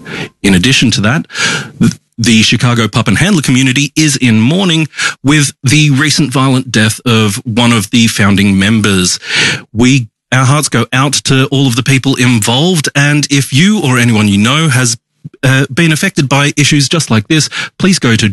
In addition to that, the Chicago pup and handler community is in mourning with the recent violent death of one of the founding members. Our hearts go out to all of the people involved, and if you or anyone you know has been affected by issues just like this, please go to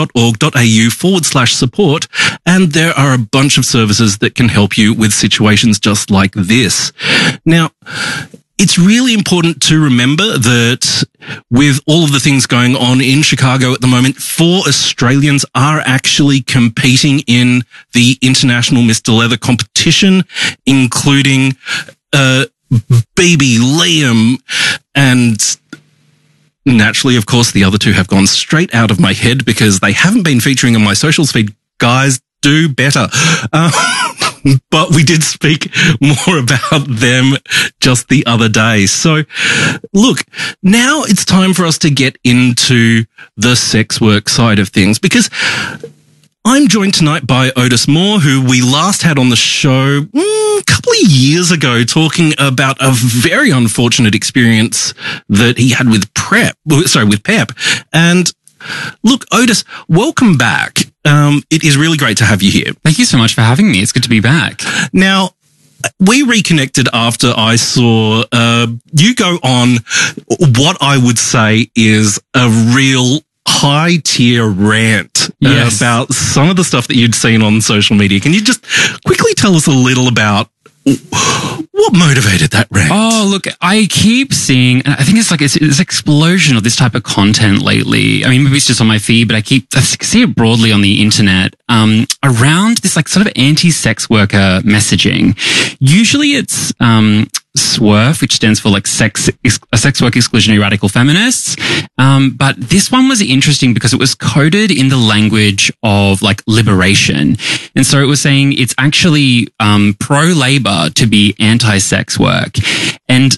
joy.org.au/support, and there are a bunch of services that can help you with situations just like this. Now, it's really important to remember that with all of the things going on in Chicago at the moment, 4 Australians are actually competing in the International Mr. Leather competition, including baby Liam, and naturally, of course, the other 2 have gone straight out of my head because they haven't been featuring on my socials feed. Guys, do better. But we did speak more about them just the other day. So, look, now it's time for us to get into the sex work side of things, because I'm joined tonight by Otis Moore, who we last had on the show a couple of years ago, talking about a very unfortunate experience that he had with PrEP. And look, Otis, welcome back. It is really great to have you here. Thank you so much for having me. It's good to be back. Now, we reconnected after I saw you go on what I would say is a real high-tier rant about some of the stuff that you'd seen on social media. Can you just quickly tell us a little about what motivated that rant? Oh, look, I keep seeing, and I think it's like it's this explosion of this type of content lately. I mean, maybe it's just on my feed, but I see it broadly on the internet, around this like sort of anti-sex worker messaging. Usually it's, SWERF, which stands for like sex work exclusionary radical feminists. But this one was interesting because it was coded in the language of like liberation. And so it was saying it's actually, pro-labor to be anti-sex work. And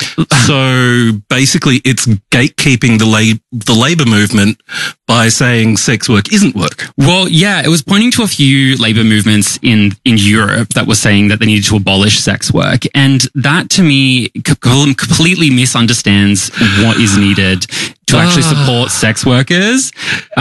so basically it's gatekeeping the labor movement by saying sex work isn't work. Well, yeah, it was pointing to a few labor movements in Europe that were saying that they needed to abolish sex work. And that to me completely misunderstands what is needed to actually support sex workers.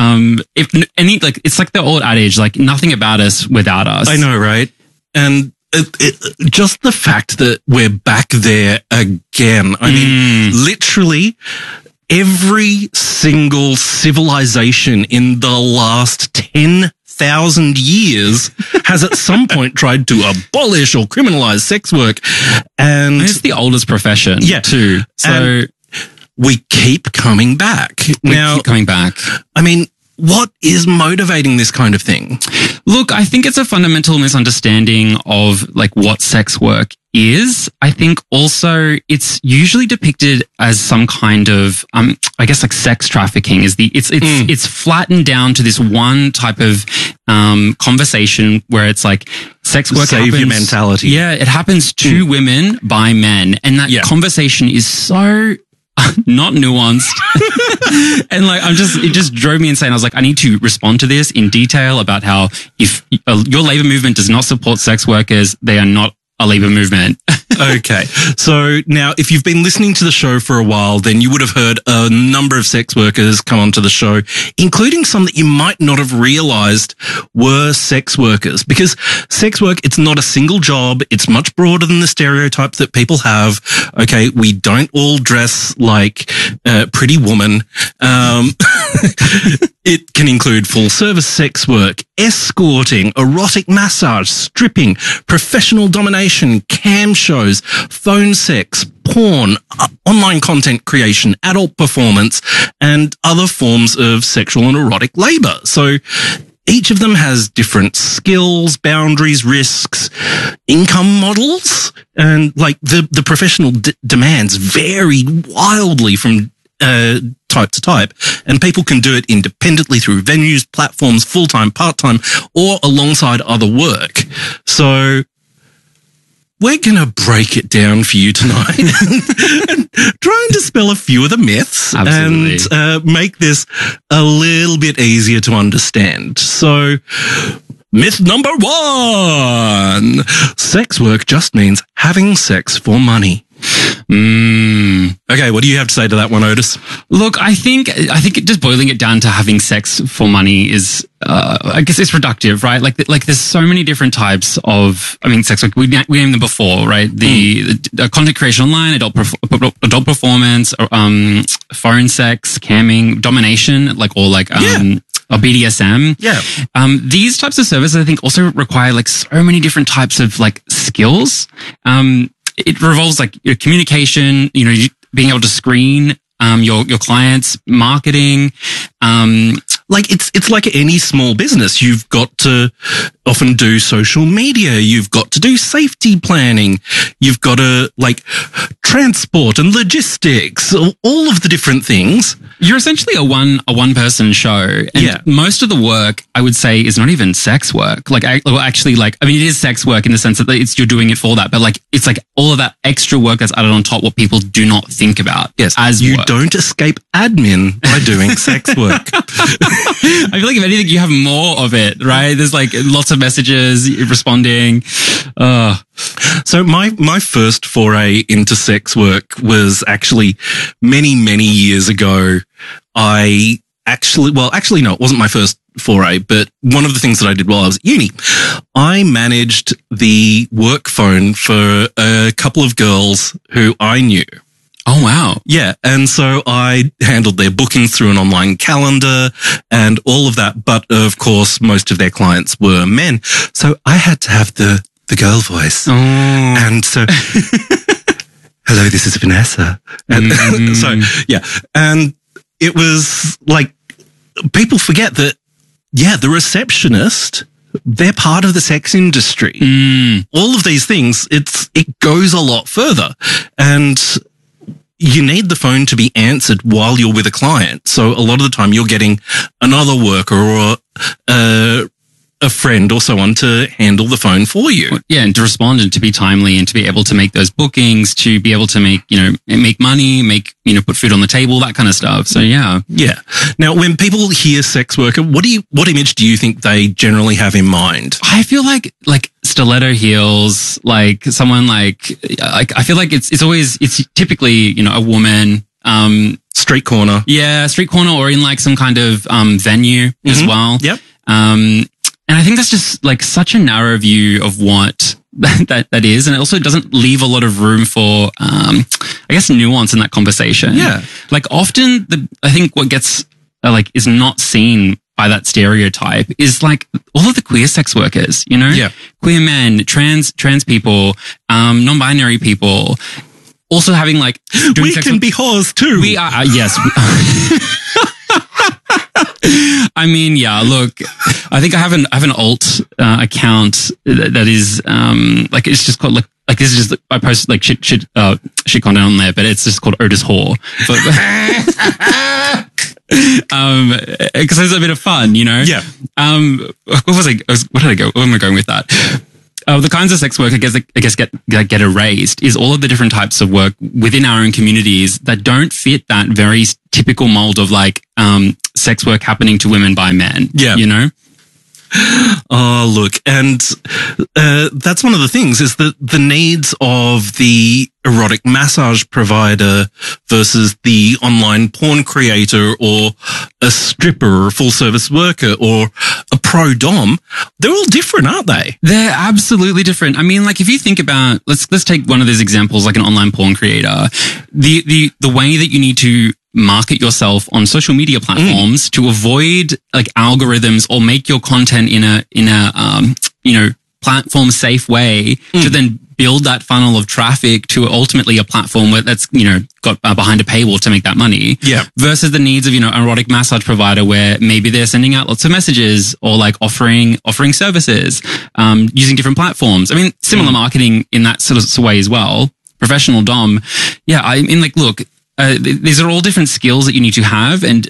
It's like the old adage, like nothing about us without us. I know, right? And just the fact that we're back there again. I mean, literally every single civilization in the last 10,000 years has at some point tried to abolish or criminalize sex work. And it's the oldest profession too. So and we keep coming back. Keep coming back. I mean, what is motivating this kind of thing? Look, I think it's a fundamental misunderstanding of like what sex work is. I think also it's usually depicted as some kind of, I guess like sex trafficking is it's flattened down to this one type of, conversation where it's like sex work savior mentality. Yeah, it happens to women by men. And that conversation is so not nuanced. And like, it just drove me insane. I was like, I need to respond to this in detail about how if your labor movement does not support sex workers, they are not a labor movement. Okay. So now, if you've been listening to the show for a while, then you would have heard a number of sex workers come onto the show, including some that you might not have realized were sex workers. Because sex work, it's not a single job. It's much broader than the stereotype that people have. Okay. We don't all dress like Pretty Woman. It can include full service sex work, escorting, erotic massage, stripping, professional domination, cam shows, phone sex, porn, online content creation, adult performance, and other forms of sexual and erotic labor. So each of them has different skills, boundaries, risks, income models, and like the professional demands vary wildly from type to type, and people can do it independently through venues, platforms, full-time, part-time, or alongside other work. So we're going to break it down for you tonight and try and dispel a few of the myths. Absolutely. And make this a little bit easier to understand. So myth number 1, sex work just means having sex for money. Okay, what do you have to say to that one, Otis? Look, I think just boiling it down to having sex for money is, I guess it's reductive, right? Like there's so many different types of, sex work. We named them before, right? The content creation online, adult performance, foreign sex, camming, domination, or BDSM. Yeah. These types of services, I think, also require like so many different types of like skills. It revolves like your communication, being able to screen your clients, marketing. It's like any small business. You've got to often do social media. You've got to do safety planning. You've got to transport and logistics, all of the different things. You're essentially a one person show. And most of the work, I would say, is not even sex work. It is sex work in the sense that you're doing it for that, but it's like all of that extra work that's added on top, what people do not think about. Yes. As you work. Don't escape admin by doing sex work. I feel like if anything, you have more of it, right? There's lots of messages, responding. So my first foray into sex work was actually many, many years ago. No, it wasn't my first foray, but one of the things that I did while I was at uni, I managed the work phone for a couple of girls who I knew. Oh, wow. Yeah. And so I handled their bookings through an online calendar and all of that. But of course, most of their clients were men. So I had to have the girl voice. Oh. And so, hello, this is Vanessa. And so, yeah. And it was like, people forget that, the receptionist, they're part of the sex industry. All of these things, it goes a lot further. And you need the phone to be answered while you're with a client. So a lot of the time you're getting another worker or a friend or so on to handle the phone for you. Yeah, and to respond and to be timely and to be able to make those bookings, to be able to make money, put food on the table, that kind of stuff. So yeah. Yeah. Now, when people hear sex worker, what image do you think they generally have in mind? I feel like stiletto heels, like someone I feel like it's typically, a woman, street corner. Yeah, street corner or in some kind of venue as well. Yep. And I think that's just such a narrow view of what that is. And it also doesn't leave a lot of room for, nuance in that conversation. Yeah. Often I think what gets, is not seen by that stereotype is all of the queer sex workers, Yeah. Queer men, trans people, non-binary people, also having doing we sex can work. be whores too. We are, yes. Look, I think I have an alt account that is it's just called this is just I post shit content on there, but it's just called Otis Whore. Because it's a bit of fun, Yeah. Where did I go? Where am I going with that? The kinds of sex work, I guess get erased is all of the different types of work within our own communities that don't fit that very typical mold of sex work happening to women by men. Yeah. Oh, look. And that's one of the things is that the needs of the erotic massage provider versus the online porn creator or a stripper or a full service worker or a pro dom, they're all different, aren't they? They're absolutely different. If you think about, let's take one of those examples, like an online porn creator, the way that you need to market yourself on social media platforms to avoid algorithms or make your content in a platform safe way to then build that funnel of traffic to ultimately a platform where that's, got behind a paywall to make that money. Yeah. Versus the needs of, an erotic massage provider where maybe they're sending out lots of messages or offering services, using different platforms. Similar marketing in that sort of way as well. Professional dom. Yeah. Look, these are all different skills that you need to have. And,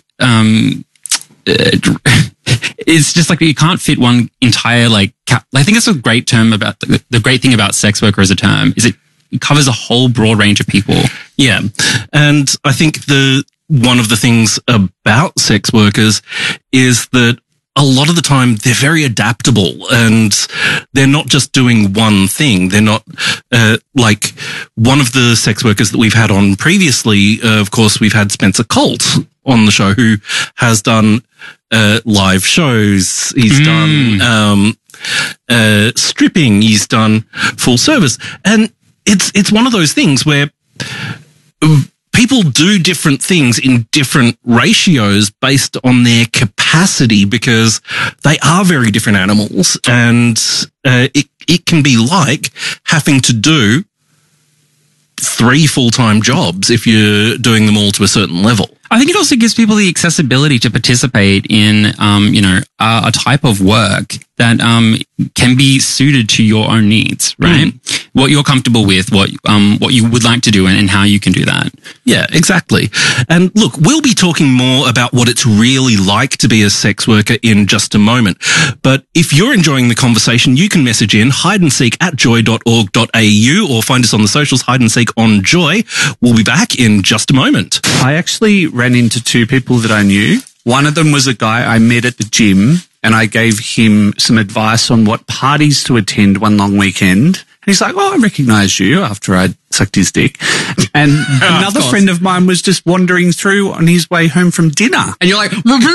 it's just you can't fit one entire, I think it's a great term about the great thing about sex worker as a term is it covers a whole broad range of people. Yeah. And I think one of the things about sex workers is that a lot of the time they're very adaptable and they're not just doing one thing. They're not like one of the sex workers that we've had on previously. Of course, we've had Spencer Colt on the show, who has done live shows. He's done stripping. He's done full service, and it's one of those things where people do different things in different ratios based on their capacity, because they are very different animals, and it can be like having to do 3 full-time jobs if you're doing them all to a certain level. I think it also gives people the accessibility to participate in, a type of work that can be suited to your own needs, right? What you're comfortable with, what you would like to do, and how you can do that. Yeah, exactly. And look, we'll be talking more about what it's really like to be a sex worker in just a moment. But if you're enjoying the conversation, you can message in hideandseek@joy.org.au or find us on the socials, Hide and Seek on Joy. We'll be back in just a moment. I actually ran into 2 people that I knew. One of them was a guy I met at the gym, and I gave him some advice on what parties to attend one long weekend. And he's like, "Oh, I recognize you," after I sucked his dick. And another friend of mine was just wandering through on his way home from dinner. And you're like,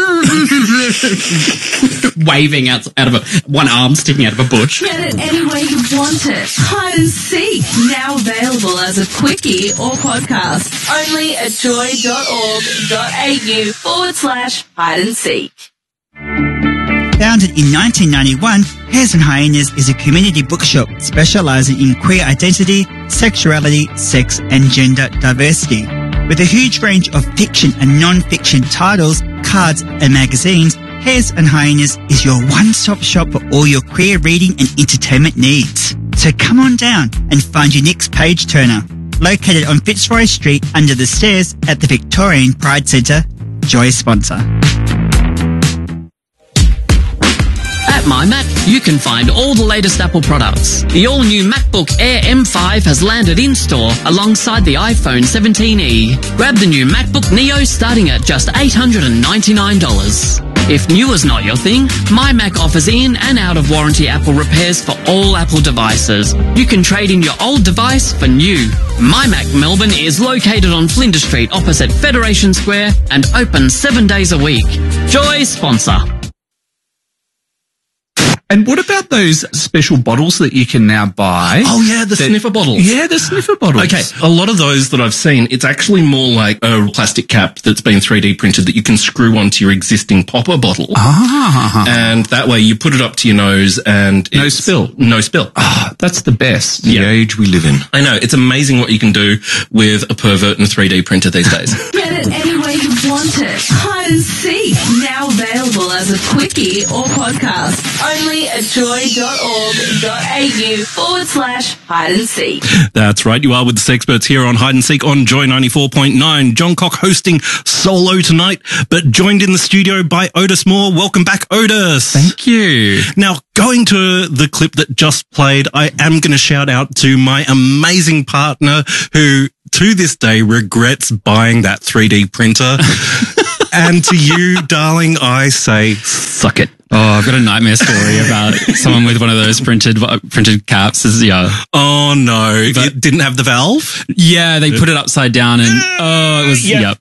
waving out of one arm sticking out of a bush. Get it any way you want it. Hide and Seek, now available as a quickie or podcast. Only at joy.org.au/hide and seek. Founded in 1991, Hares and Hyenas is a community bookshop specialising in queer identity, sexuality, sex and gender diversity. With a huge range of fiction and non-fiction titles, cards and magazines, Hares and Hyenas is your one-stop shop for all your queer reading and entertainment needs. So come on down and find your next page-turner. Located on Fitzroy Street under the stairs at the Victorian Pride Centre, Joy sponsor. At MyMac, you can find all the latest Apple products. The all-new MacBook Air M5 has landed in-store alongside the iPhone 17e. Grab the new MacBook Neo starting at just $899. If new is not your thing, MyMac offers in and out-of-warranty Apple repairs for all Apple devices. You can trade in your old device for new. MyMac Melbourne is located on Flinders Street opposite Federation Square and open 7 days a week. Joy sponsor. And what about those special bottles that you can now buy? Oh yeah, the sniffer bottles. Yeah, the sniffer bottles. Okay, a lot of those that I've seen, it's actually more like a plastic cap that's been 3D printed that you can screw onto your existing popper bottle. Ah. And that way you put it up to your nose and No spill. No spill. Ah, that's the best. Yeah. The age we live in. I know, it's amazing what you can do with a pervert and a 3D printer these days. Get it any way you want it. Hide and Seek, now available as a quickie or podcast. Only at joy.org.au/hide and seek. That's right, you are with the Sexperts here on Hide and Seek on Joy 94.9. John Cock hosting solo tonight, but joined in the studio by Otis Moore. Welcome back, Otis. Thank you. Now, going to the clip that just played, I am going to shout out to my amazing partner who, to this day, regrets buying that 3D printer. And to you, darling, I say, suck it. Oh, I've got a nightmare story about someone with one of those printed caps. Oh no, it didn't have the valve? Yeah, they put it upside down and it was yep.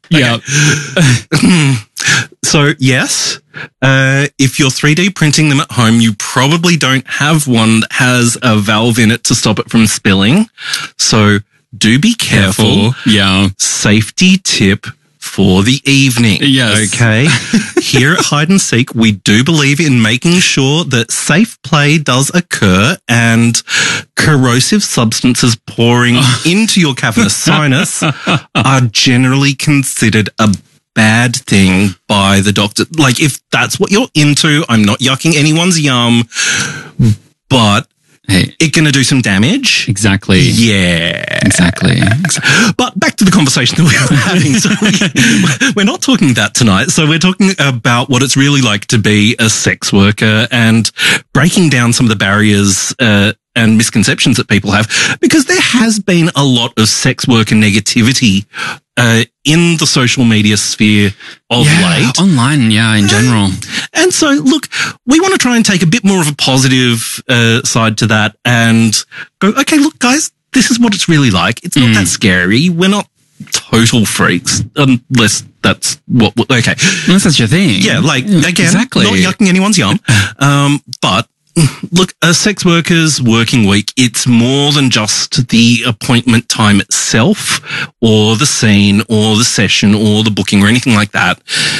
So yes, if you're 3D printing them at home, you probably don't have one that has a valve in it to stop it from spilling. So do be careful. Yeah. Safety tip for the evening. Yes. Okay. Here at Hide and Seek, we do believe in making sure that safe play does occur and corrosive substances pouring into your cavernous sinus are generally considered a bad thing by the doctor. Like, if that's what you're into, I'm not yucking anyone's yum, but hey, it's going to do some damage. Exactly. Yeah. Exactly. But back to the conversation that we were having. So we're not talking that tonight. So we're talking about what it's really like to be a sex worker and breaking down some of the barriers and misconceptions that people have, because there has been a lot of sex worker negativity in the social media sphere of late. Online, in general. And so, look, we want to try and take a bit more of a positive side to that and go, okay, look, guys, this is what it's really like. It's not that scary. We're not total freaks, unless that's okay. Unless that's your thing. Yeah, like, again, exactly. Not yucking anyone's yum. But look, a sex worker's working week, it's more than just the appointment time itself or the scene or the session or the booking or anything like that.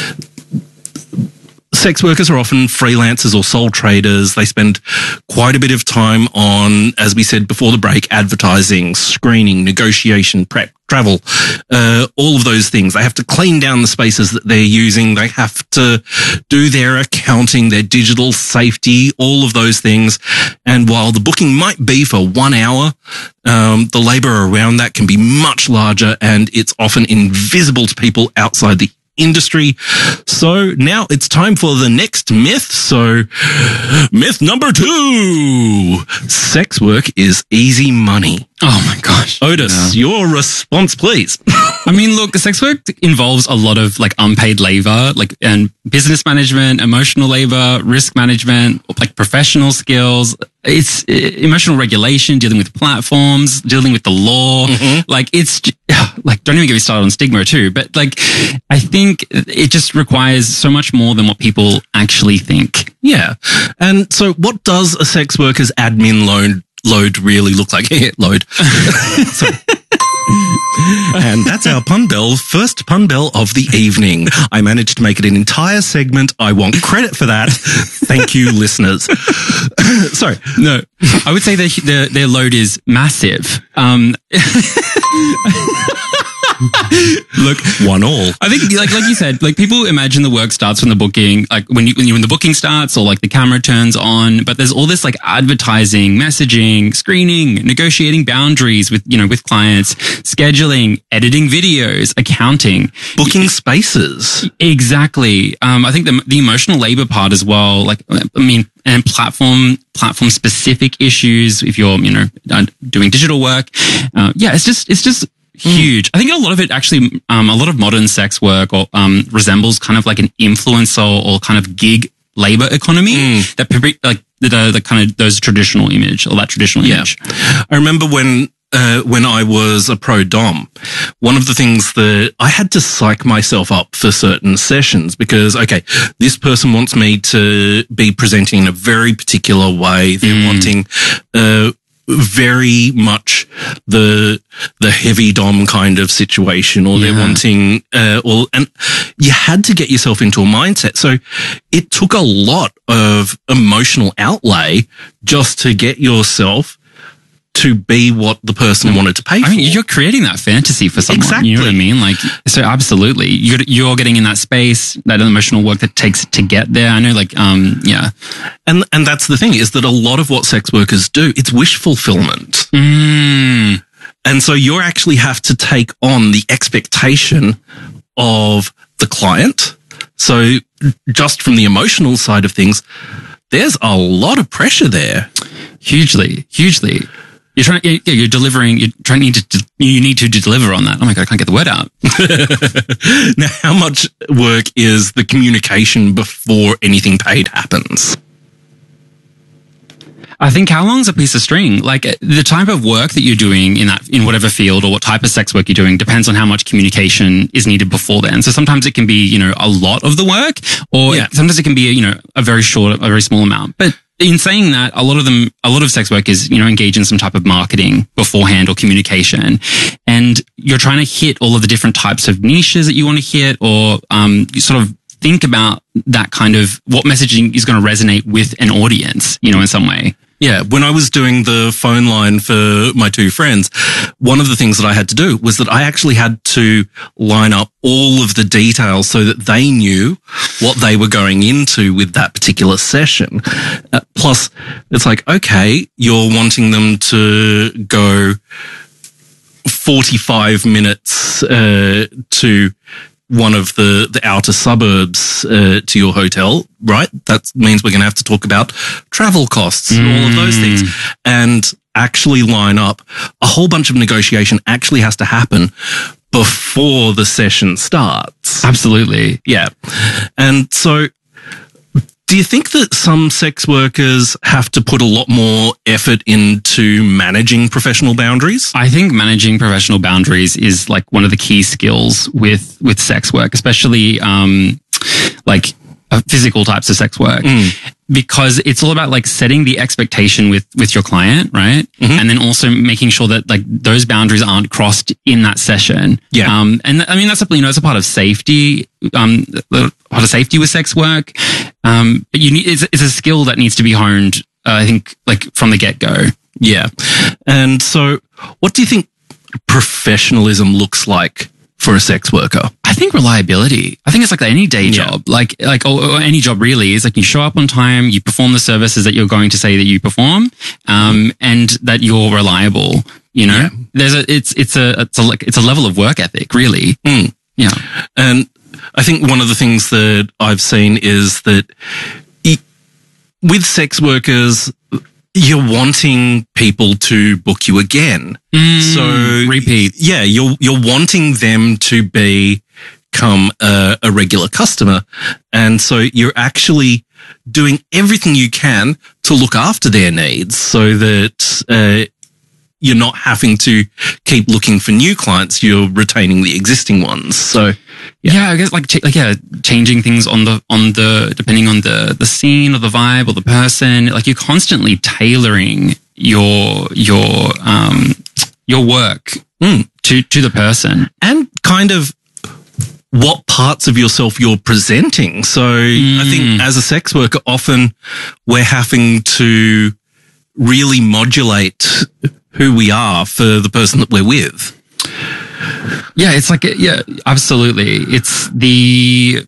Sex workers are often freelancers or sole traders. They spend quite a bit of time on, as we said before the break, advertising, screening, negotiation, prep, travel, all of those things. They have to clean down the spaces that they're using. They have to do their accounting, their digital safety, all of those things. And while the booking might be for 1 hour, the labor around that can be much larger, and it's often invisible to people outside the industry. So now it's time for the next myth. So myth number 2, sex work is easy money. Oh my gosh. Otis, your response, please. I mean, look, sex work involves a lot of like unpaid labor, like, and business management, emotional labor, risk management, like professional skills. It's emotional regulation, dealing with platforms, dealing with the law. Like, it's like, don't even get me started on stigma too. But like, I think it just requires so much more than what people actually think. Yeah. And so what does a sex worker's admin load really look like? Load. So, and that's our pun bell, first pun bell of the evening. I managed to make it an entire segment. I want credit for that. Thank you, listeners. Sorry. No, I would say their load is massive. Look, 1-1. I think, like you said, like people imagine the work starts when the booking, like when the booking starts or like the camera turns on. But there's all this like advertising, messaging, screening, negotiating boundaries with clients, scheduling, editing videos, accounting, Booking spaces. Exactly. I think the emotional labor part as well. Like, I mean, and platform specific issues. If you're doing digital work, it's just huge. I think a lot of it actually, a lot of modern sex work or resembles kind of like an influencer or kind of gig labor economy that the kind of those traditional image or that traditional image. I remember when I was a pro dom, one of the things that I had to psych myself up for certain sessions because, okay, this person wants me to be presenting in a very particular way. They're wanting very much the heavy dom kind of situation, or they're wanting and you had to get yourself into a mindset. So it took a lot of emotional outlay just to get yourself to be what the person wanted to pay for. I mean, you're creating that fantasy for someone. Exactly. You know what I mean? Like, so absolutely. You're getting in that space, that emotional work that takes to get there. I know, like, yeah. And that's the thing, is that a lot of what sex workers do, it's wish fulfillment. And so you actually have to take on the expectation of the client. So just from the emotional side of things, there's a lot of pressure there. Hugely. You're delivering, you need to deliver on that. Oh my God, I can't get the word out. Now, how much work is the communication before anything paid happens? I think how long's a piece of string? Like, the type of work that you're doing in whatever field or what type of sex work you're doing depends on how much communication is needed before then. So sometimes it can be, a lot of the work, or sometimes it can be, a very small amount. But in saying that, a lot of sex work is, engage in some type of marketing beforehand or communication. And you're trying to hit all of the different types of niches that you want to hit, or, you sort of think about that kind of what messaging is going to resonate with an audience, in some way. Yeah, when I was doing the phone line for my two friends, one of the things that I had to do was that I actually had to line up all of the details so that they knew what they were going into with that particular session. Plus, it's like, okay, you're wanting them to go 45 minutes to one of the outer suburbs to your hotel, right? That means we're going to have to talk about travel costs and all of those things, and actually line up. A whole bunch of negotiation actually has to happen before the session starts. Absolutely. Yeah. And so do you think that some sex workers have to put a lot more effort into managing professional boundaries? I think managing professional boundaries is like one of the key skills with sex work, especially like physical types of sex work, because it's all about like setting the expectation with your client, right? And then also making sure that like those boundaries aren't crossed in that session. Yeah. And I mean, that's a, it's a part of safety, part of safety with sex work. But it's a skill that needs to be honed, I think, like from the get-go. Yeah. And so what do you think professionalism looks like for a sex worker? I think reliability. I think it's like any day job, like or any job really, is like you show up on time, you perform the services that you're going to say that you perform, and that you're reliable. You know, it's a level of work ethic, really. Yeah, and I think one of the things that I've seen is that with sex workers, you're wanting people to book you again. So repeat. Yeah, you're wanting them to become a regular customer. And so you're actually doing everything you can to look after their needs so that you're not having to keep looking for new clients. You're retaining the existing ones. So yeah, I guess changing things on the depending on the scene or the vibe or the person. Like you're constantly tailoring your work to the person and kind of what parts of yourself you're presenting. So I think as a sex worker, often we're having to really modulate who we are for the person that we're with. Yeah, it's like, yeah, absolutely. It's the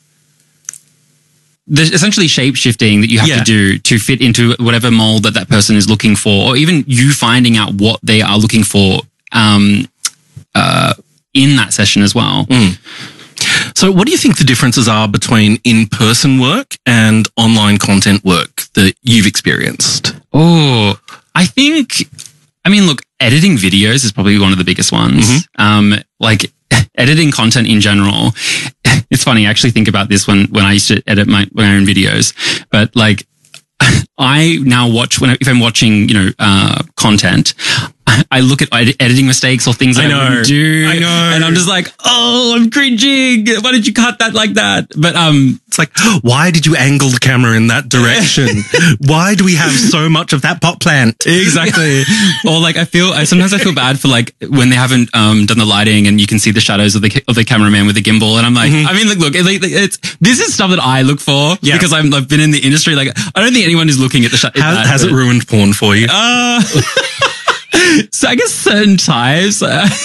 essentially shape shifting that you have to do to fit into whatever mold that person is looking for, or even you finding out what they are looking for in that session as well. So what do you think the differences are between in-person work and online content work that you've experienced? Oh, I mean, look, editing videos is probably one of the biggest ones. Like editing content in general. It's funny. I actually think about this when I used to edit my own videos, but like I now watch if I'm watching, content, I look at editing mistakes or things I wouldn't do. I know. And I'm just like, oh, I'm cringing. Why did you cut that like that? But, it's like, why did you angle the camera in that direction? Why do we have so much of that pot plant? Exactly. Or like, sometimes I feel bad for like when they haven't, done the lighting and you can see the shadows of the cameraman with the gimbal. And I'm like, I mean, look, this is stuff that I look for because I've been in the industry. Like, I don't think anyone is looking at the shadows. Has it ruined porn for you? So I guess certain types.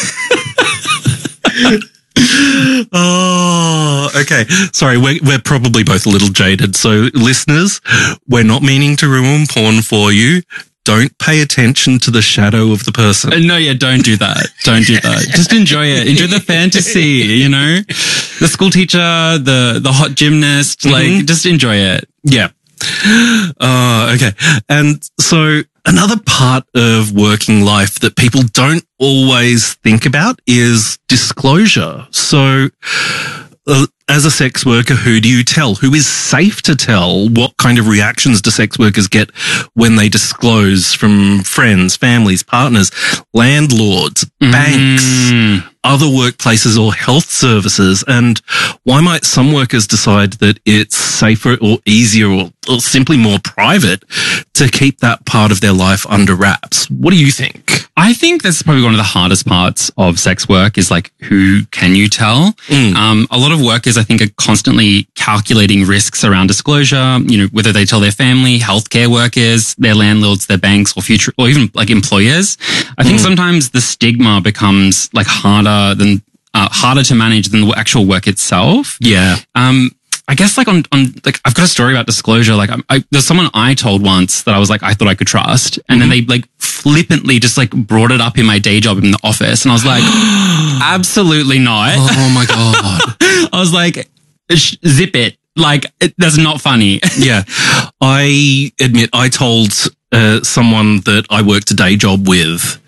Oh, okay. Sorry, we're probably both a little jaded. So listeners, we're not meaning to ruin porn for you. Don't pay attention to the shadow of the person. No, don't do that. Don't do that. Just enjoy it. Enjoy the fantasy, the school teacher, the hot gymnast, like just enjoy it. Yeah. Okay. And so another part of working life that people don't always think about is disclosure. So as a sex worker, who do you tell? Who is safe to tell? What kind of reactions do sex workers get when they disclose from friends, families, partners, landlords, banks, other workplaces or health services? And why might some workers decide that it's safer or easier or simply more private to keep that part of their life under wraps? What do you think? I think that's probably one of the hardest parts of sex work is like, who can you tell? A lot of workers, I think, are constantly calculating risks around disclosure, whether they tell their family, healthcare workers, their landlords, their banks, or even like employers. I think sometimes the stigma becomes like harder to manage than the actual work itself. Yeah. I guess like on like I've got a story about disclosure. Like there's someone I told once that I was like I thought I could trust, and then they like flippantly just like brought it up in my day job in the office, and I was like, absolutely not. Oh my god! I was like, zip it. Like that's not funny. Yeah, I admit I told someone that I worked a day job with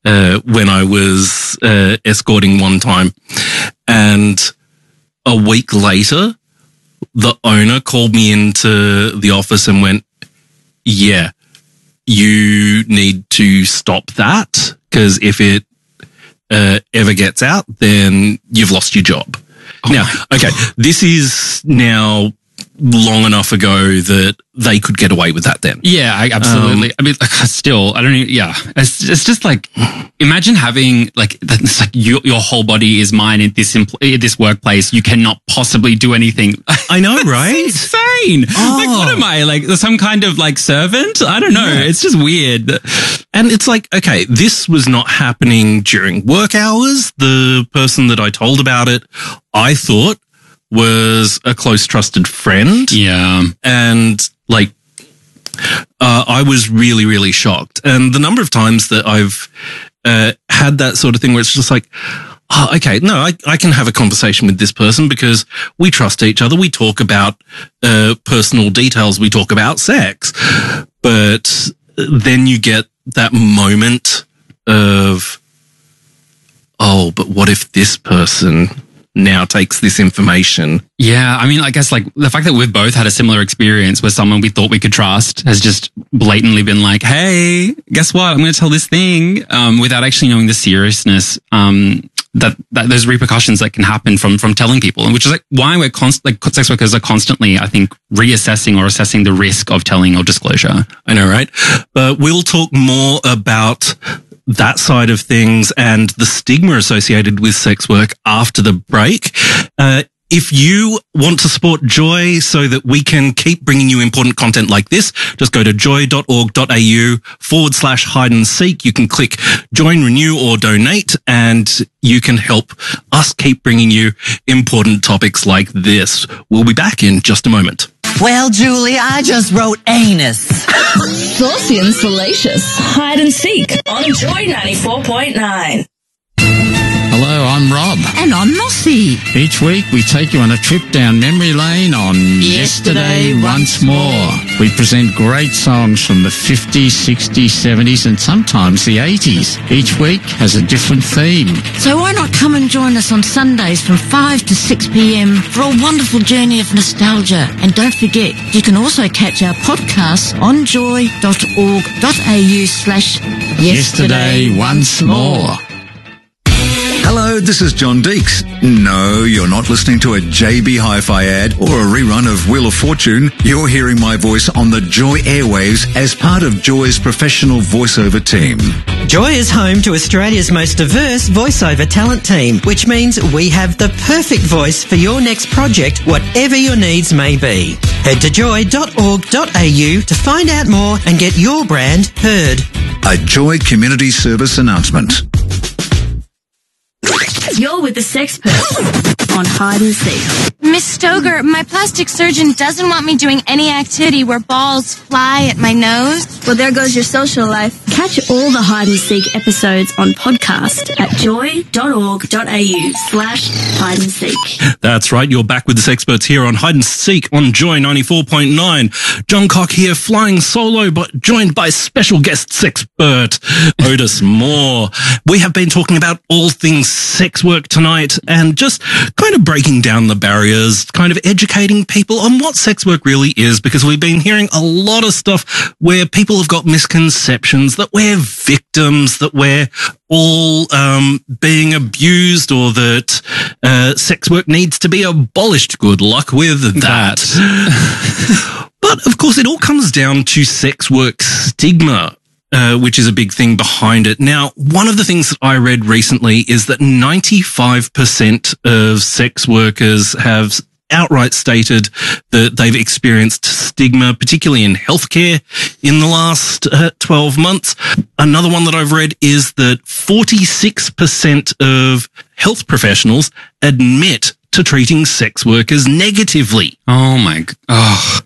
when I was escorting one time. And a week later, the owner called me into the office and went, yeah, you need to stop that, because if it ever gets out, then you've lost your job. Now, okay, this is now long enough ago that they could get away with that then. Yeah, absolutely. I mean, like, still, I don't even, yeah. It's just like, imagine having, like, it's like your whole body is mine in this workplace. You cannot possibly do anything. I know, right? It's insane. Like, what am I? Like, some kind of, like, servant? I don't know. Yeah. It's just weird. And it's like, okay, this was not happening during work hours. The person that I told about it, I thought, was a close trusted friend. Yeah. And like, I was really, really shocked. And the number of times that I've had that sort of thing where it's just like, oh, okay, no, I can have a conversation with this person because we trust each other. We talk about personal details. We talk about sex. But then you get that moment of, oh, but what if this person now takes this information? Yeah, I mean, I guess like the fact that we've both had a similar experience where someone we thought we could trust has just blatantly been like, hey, guess what? I'm going to tell this thing, without actually knowing the seriousness, that there's repercussions that can happen from telling people, and which is like why we're sex workers are constantly, I think, reassessing or assessing the risk of telling or disclosure. I know, right? But we'll talk more about that side of things and the stigma associated with sex work after the break. If you want to support Joy so that we can keep bringing you important content like this, just go to joy.org.au/hide and seek. You can click join, renew, or donate, and you can help us keep bringing you important topics like this. We'll be back in just a moment. Well, Julie, I just wrote anus. Saucy and salacious. Hide and seek on Joy 94.9. Hello, I'm Rob. And I'm Mossy. Each week we take you on a trip down memory lane on Yesterday Once More. We present great songs from the 50s, 60s, 70s and sometimes the 80s. Each week has a different theme. So why not come and join us on Sundays from 5 to 6 p.m. for a wonderful journey of nostalgia. And don't forget, you can also catch our podcasts on joy.org.au/Yesterday Once More. Hello, this is John Deeks. No, you're not listening to a JB Hi-Fi ad or a rerun of Wheel of Fortune. You're hearing my voice on the Joy airwaves as part of Joy's professional voiceover team. Joy is home to Australia's most diverse voiceover talent team, which means we have the perfect voice for your next project, whatever your needs may be. Head to joy.org.au to find out more and get your brand heard. A Joy Community Service announcement. You're with the Sexpert on Hide and Seek. Miss Stoger, my plastic surgeon doesn't want me doing any activity where balls fly at my nose. Well, there goes your social life. Catch all the Hide and Seek episodes on podcast at joy.org.au/hide and seek. That's right. You're back with the Sexperts here on Hide and Seek on Joy 94.9. John Cock here, flying solo, but joined by special guest Sexpert Otis Moore. We have been talking about all things sex work tonight and just kind of breaking down the barriers, kind of educating people on what sex work really is, because we've been hearing a lot of stuff where people have got misconceptions that we're victims, that we're all being abused, or that sex work needs to be abolished. Good luck with that. But of course, it all comes down to sex work stigma, which is a big thing behind it. Now, one of the things that I read recently is that 95% of sex workers have outright stated that they've experienced stigma, particularly in healthcare, in the last 12 months. Another one that I've read is that 46% of health professionals admit to treating sex workers negatively. Oh my God. Oh.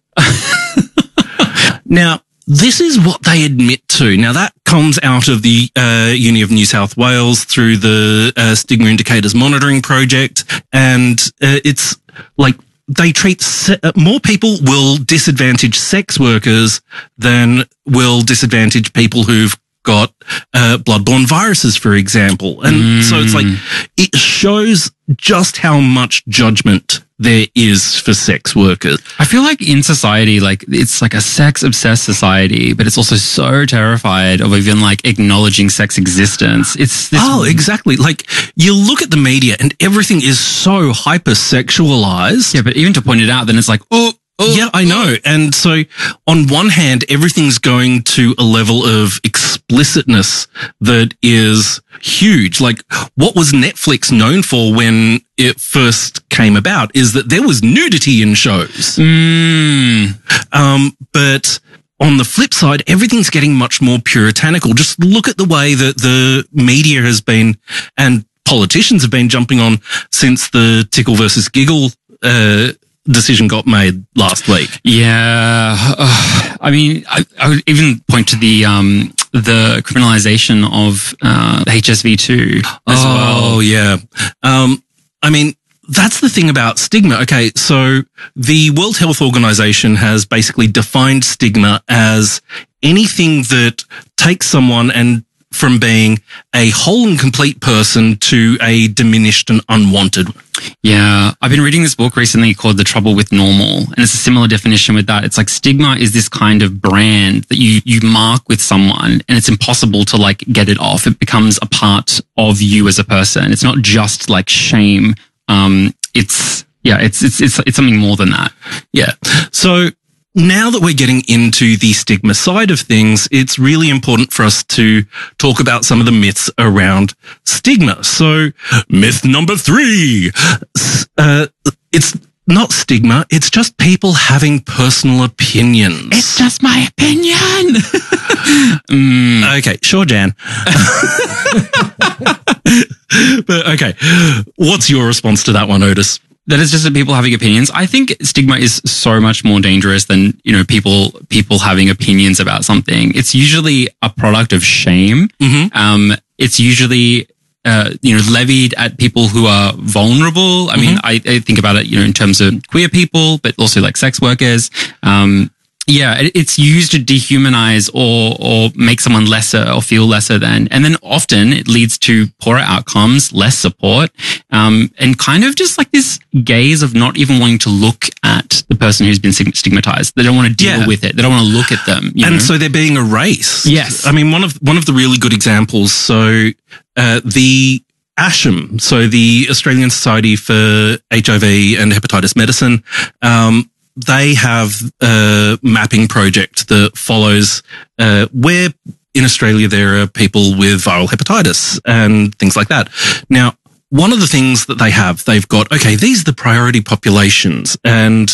Now, this is what they admit to. Now, that comes out of the Uni of New South Wales through the Stigma Indicators Monitoring Project. And it's like they treat more people will disadvantage sex workers than will disadvantage people who've got bloodborne viruses, for example. And so it's like, it shows just how much judgment there is for sex workers. I feel like in society, like it's like a sex obsessed society, but it's also so terrified of even like acknowledging sex existence. It's this exactly. Like you look at the media and everything is so hypersexualized. Yeah, but even to point it out, then it's like, yeah, I know. And so on one hand, everything's going to a level of explicitness that is huge. Like what was Netflix known for when it first came about is that there was nudity in shows. But on the flip side, everything's getting much more puritanical. Just look at the way that the media has been and politicians have been jumping on since the Tickle versus Giggle, decision got made last week. Yeah. I mean, I would even point to the criminalization of HSV2 as well. Oh, yeah. I mean, that's the thing about stigma. Okay, so the World Health Organization has basically defined stigma as anything that takes someone and from being a whole and complete person to a diminished and unwanted. Yeah. I've been reading this book recently called The Trouble with Normal, and it's a similar definition with that. It's like stigma is this kind of brand that you mark with someone, and it's impossible to like get it off. It becomes a part of you as a person. It's not just like shame. It's something more than that. Yeah. So now that we're getting into the stigma side of things, it's really important for us to talk about some of the myths around stigma. So myth number 3, it's not stigma. It's just people having personal opinions. It's just my opinion. Okay. Sure, Jan. But okay. What's your response to that one, Otis? That is just that people having opinions. I think stigma is so much more dangerous than, people having opinions about something. It's usually a product of shame. Mm-hmm. It's usually, levied at people who are vulnerable. I mean, I think about it, in terms of queer people, but also like sex workers. It's used to dehumanize or make someone lesser or feel lesser than. And then often it leads to poorer outcomes, less support, and kind of just like this gaze of not even wanting to look at the person who's been stigmatized. They don't want to deal with it. They don't want to look at them. So they're being erased. Yes. I mean, one of the really good examples. So, the ASHM, so the Australian Society for HIV and Hepatitis Medicine, they have a mapping project that follows where in Australia there are people with viral hepatitis and things like that. Now, one of the things that they've got, okay, these are the priority populations and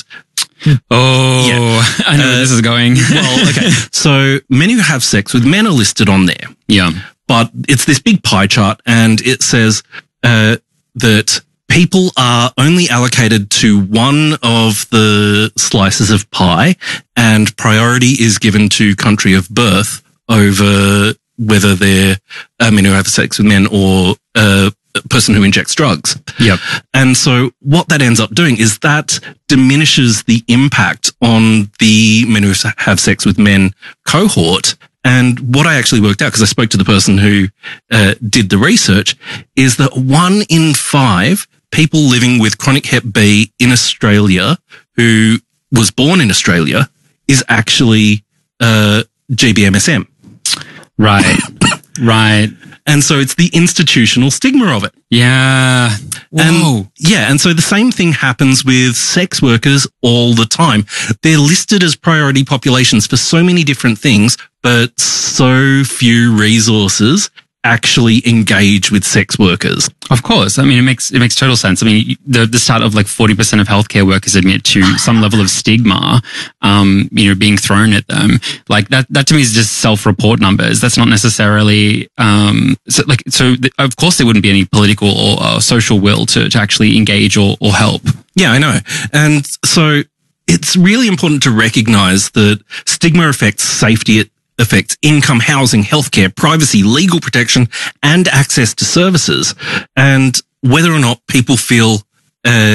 I know where this is going. Well, okay. So men who have sex with men are listed on there. Yeah. But it's this big pie chart and it says that people are only allocated to one of the slices of pie and priority is given to country of birth over whether they're men who have sex with men or a person who injects drugs. Yep. And so what that ends up doing is that diminishes the impact on the men who have sex with men cohort. And what I actually worked out, because I spoke to the person who did the research, is that 1 in 5 people living with chronic Hep B in Australia who was born in Australia is actually GBMSM. Right. Right. And so it's the institutional stigma of it. Yeah. Whoa. And so the same thing happens with sex workers all the time. They're listed as priority populations for so many different things, but so few resources actually engage with sex workers. Of course. I mean, it makes total sense. I mean, the start of like 40% of healthcare workers admit to some level of stigma, being thrown at them. Like that to me is just self-report numbers. That's not necessarily, of course there wouldn't be any political or social will to actually engage or help. Yeah, I know. And so it's really important to recognize that stigma affects safety, it affects income, housing, healthcare, privacy, legal protection, and access to services. And whether or not people feel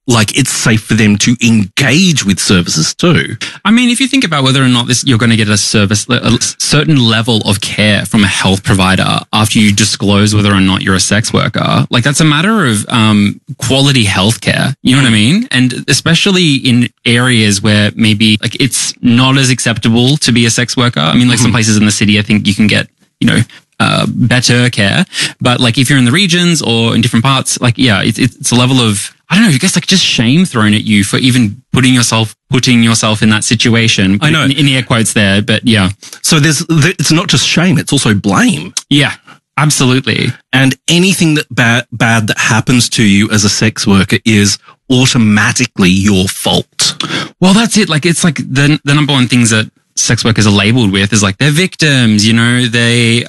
like it's safe for them to engage with services too. I mean, if you think about whether or not you're going to get a certain level of care from a health provider after you disclose whether or not you're a sex worker, like that's a matter of quality healthcare. You know what I mean? And especially in areas where maybe like it's not as acceptable to be a sex worker. I mean, like some places in the city, I think you can get, better care. But like if you're in the regions or in different parts, like, yeah, it's a level of, I don't know, I guess like just shame thrown at you for even putting yourself in that situation. I know. In air quotes there, but yeah. So it's not just shame, it's also blame. Yeah, absolutely. And anything that bad that happens to you as a sex worker is automatically your fault. Well, that's it. Like, it's like the number one things that sex workers are labeled with is like they're victims, there's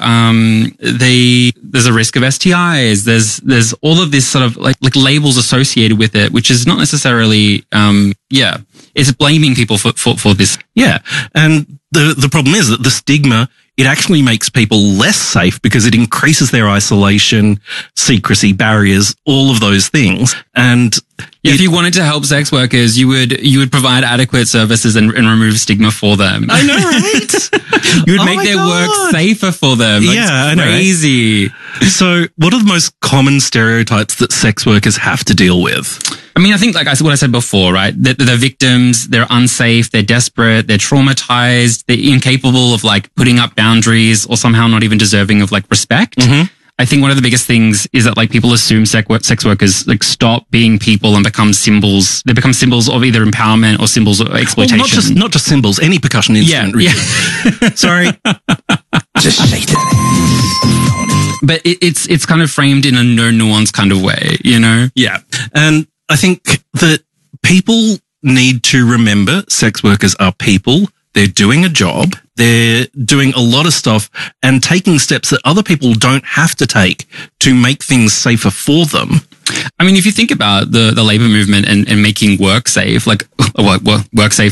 a risk of STIs. There's all of this sort of like labels associated with it, which is not necessarily, it's blaming people for this. Yeah. And the problem is that the stigma, it actually makes people less safe because it increases their isolation, secrecy, barriers, all of those things. And if you wanted to help sex workers, you would provide adequate services and remove stigma for them. I know, right? You would make their work safer for them. That's I know. Crazy. So what are the most common stereotypes that sex workers have to deal with? I mean, I think, like what I said before, right? They're victims, they're unsafe, they're desperate, they're traumatized, they're incapable of like putting up boundaries or somehow not even deserving of like respect. Mm-hmm. I think one of the biggest things is that like people assume sex workers like stop being people and become symbols. They become symbols of either empowerment or symbols of exploitation. Well, not just symbols, any percussion instrument. Yeah. Sorry. Just say that. But it's kind of framed in a no nuance kind of way, Yeah. And I think that people need to remember sex workers are people. They're doing a job. They're doing a lot of stuff and taking steps that other people don't have to take to make things safer for them. I mean, if you think about the labor movement and making work safe, like work safe,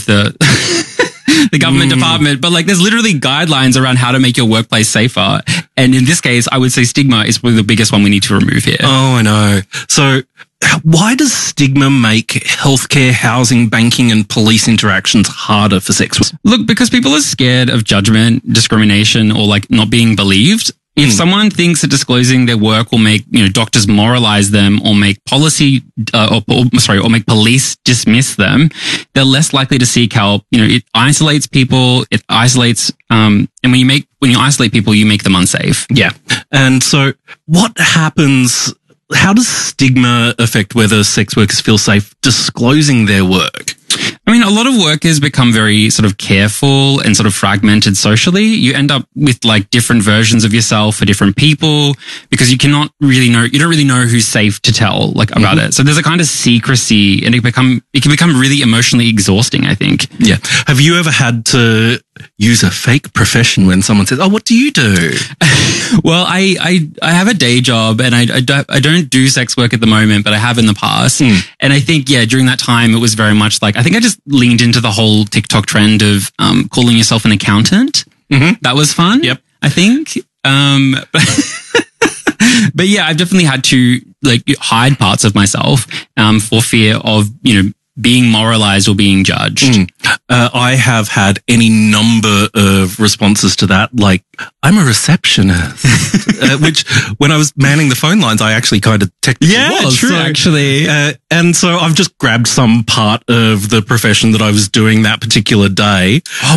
the government department, but like there's literally guidelines around how to make your workplace safer. And in this case, I would say stigma is probably the biggest one we need to remove here. Oh, I know. So why does stigma make healthcare, housing, banking and police interactions harder for sex workers? Look, because people are scared of judgment, discrimination, or like not being believed. If someone thinks that disclosing their work will make, doctors moralize them or make policy, or make police dismiss them, they're less likely to seek help. It isolates people. It isolates, and when you isolate people, you make them unsafe. Yeah. And so what happens? How does stigma affect whether sex workers feel safe disclosing their work? I mean, a lot of workers become very sort of careful and sort of fragmented socially. You end up with like different versions of yourself for different people because you don't really know who's safe to tell like about it. So there's a kind of secrecy and it can become really emotionally exhausting, I think. Yeah. Have you ever had to use a fake profession when someone says, "Oh, what do you do?" Well, I have a day job and I don't do sex work at the moment, but I have in the past. And I think, during that time, it was very much like, I think I just leaned into the whole TikTok trend of calling yourself an accountant. Mm-hmm. That was fun. Yep. I think. But yeah, I've definitely had to like hide parts of myself for fear of, being moralized or being judged. I have had any number of responses to that, like, I'm a receptionist, which when I was manning the phone lines, I actually kind of technically was. True, actually. And so I've just grabbed some part of the profession that I was doing that particular day. Oh